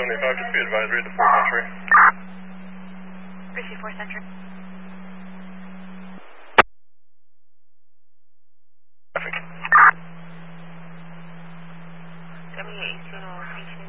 75, just be advisory at the 4th Century. Appreciate 4th Century. Traffic. W18 on